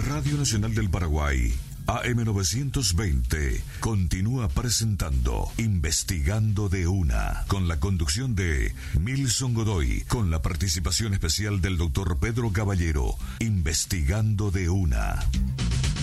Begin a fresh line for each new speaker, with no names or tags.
Radio Nacional del Paraguay, AM920, continúa presentando Investigando de Una, con la conducción de Milson Godoy, con la participación especial del doctor Pedro Caballero. Investigando de Una.